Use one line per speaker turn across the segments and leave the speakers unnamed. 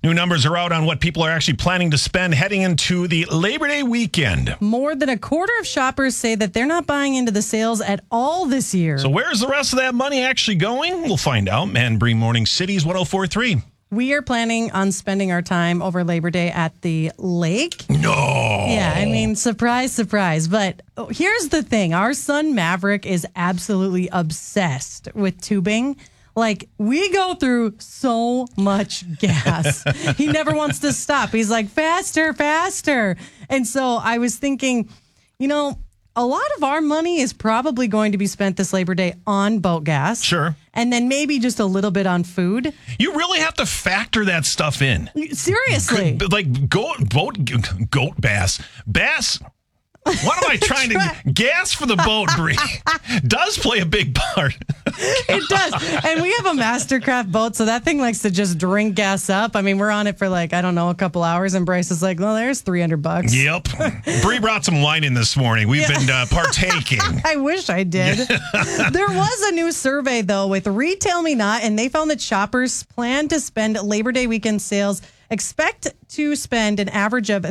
New numbers are out on what people are actually planning to spend heading into the Labor Day weekend.
More than a quarter of shoppers say that they're not buying into the sales at all this year.
So where's the rest of that money actually going? We'll find out. Man, Bree Morning Cities 104.3.
We are planning on spending our time over Labor Day at the lake.
No.
Yeah, I mean, surprise, surprise. But here's the thing. Our son Maverick is absolutely obsessed with tubing. Like, we go through so much gas. He never wants to stop. He's like, faster, faster. And so I was thinking, a lot of our money is probably going to be spent this Labor Day on boat gas.
Sure.
And then maybe just a little bit on food.
You really have to factor that stuff in.
Seriously.
Like goat bass. What am I trying to... Gas for the boat, Bree, does play a big part.
It does. And we have a Mastercraft boat, so that thing likes to just drink gas up. I mean, we're on it for a couple hours, and Bryce is like, well, there's $300.
Yep. Bree brought some wine in this morning. We've been partaking.
I wish I did. There was a new survey, though, with Retail Me Not, and they found that shoppers plan to spend Labor Day weekend sales expect to spend an average of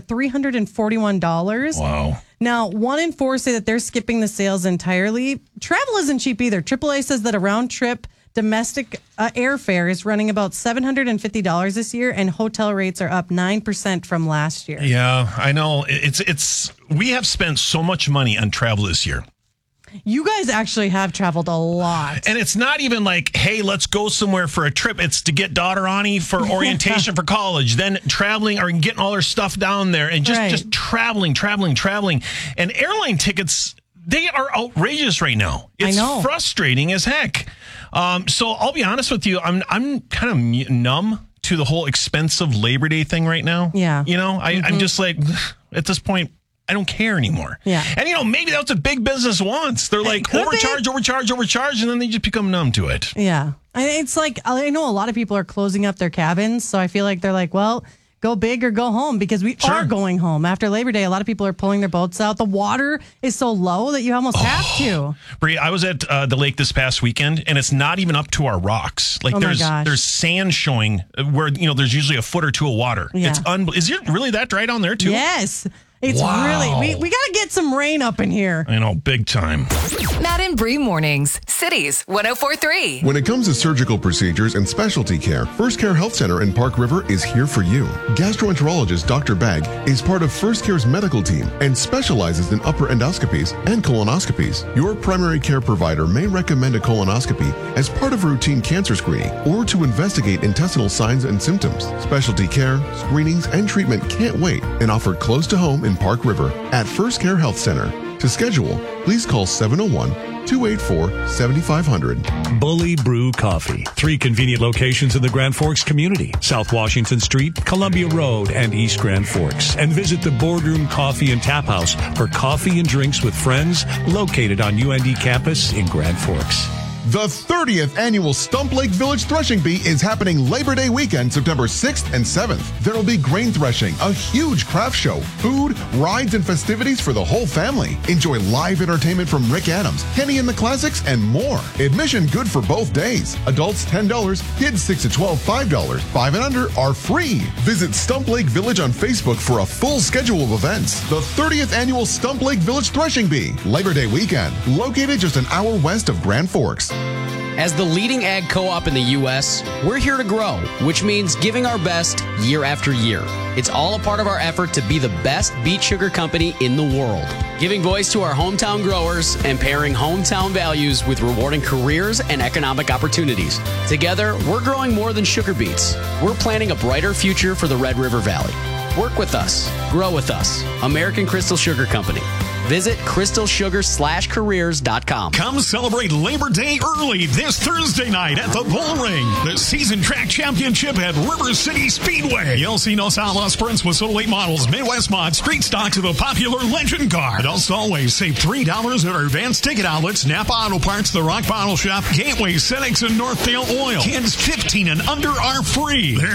$341.
Wow.
Now, 1 in 4 say that they're skipping the sales entirely. Travel isn't cheap either. AAA says that a round-trip domestic airfare is running about $750 this year, and hotel rates are up 9% from last year.
Yeah, I know. We have spent so much money on travel this year.
You guys actually have traveled a lot.
And it's not even like, hey, let's go somewhere for a trip. It's to get daughter Ani for orientation for college, then traveling or getting all her stuff down there and just traveling. And airline tickets, they are outrageous right now. It's frustrating as heck. So I'll be honest with you. I'm kind of numb to the whole expensive Labor Day thing right now.
Yeah.
I'm just like, at this point, I don't care anymore.
Yeah.
And, maybe that's what big business wants. They're like, overcharge, and then they just become numb to it.
Yeah. It's like, I know a lot of people are closing up their cabins, so I feel like they're like, well, go big or go home, because we are going home. After Labor Day, a lot of people are pulling their boats out. The water is so low that you almost have to.
Bree, I was at the lake this past weekend, and it's not even up to our rocks. Like, there's sand showing where, there's usually a foot or two of water.
Yeah.
Is it really that dry down there, too?
Yes. It's really, we got to get some rain up in here.
I know, big time.
Matt and Bree Mornings, Cities 104.3.
When it comes to surgical procedures and specialty care, First Care Health Center in Park River is here for you. Gastroenterologist Dr. Bagg is part of First Care's medical team and specializes in upper endoscopies and colonoscopies. Your primary care provider may recommend a colonoscopy as part of routine cancer screening or to investigate intestinal signs and symptoms. Specialty care, screenings, and treatment can't wait and offered close to home in Park River at First Care Health Center. To schedule, please call 701-284-7500.
Bully Brew Coffee. 3 convenient locations in the Grand Forks community. South Washington Street, Columbia Road, and East Grand Forks. And visit the Boardroom Coffee and Tap House for coffee and drinks with friends located on UND campus in Grand Forks.
The 30th annual Stump Lake Village Threshing Bee is happening Labor Day weekend, September 6th and 7th. There will be grain threshing, a huge craft show, food, rides, and festivities for the whole family. Enjoy live entertainment from Rick Adams, Kenny and the Classics, and more. Admission good for both days. Adults $10, kids 6 to 12 $5. 5 and under are free. Visit Stump Lake Village on Facebook for a full schedule of events. The 30th annual Stump Lake Village Threshing Bee, Labor Day weekend, located just an hour west of Grand Forks.
As the leading ag co-op in the U.S., we're here to grow, which means giving our best year after year. It's all a part of our effort to be the best beet sugar company in the world, giving voice to our hometown growers and pairing hometown values with rewarding careers and economic opportunities. Together, we're growing more than sugar beets. We're planning a brighter future for the Red River Valley. Work with us. Grow with us. American Crystal Sugar Company. Visit crystalsugar/careers.com.
Come celebrate Labor Day early this Thursday night at the Bull Ring, the season track championship at River City Speedway. You'll see Los Alamos Sprints with Soto 8 models, Midwest Mod, Street Stock to the popular Legend Car. And also always save $3 at our advanced ticket outlets, Napa Auto Parts, The Rock Bottle Shop, Gateway, Senex, and Northdale Oil. Kids 15 and under are free.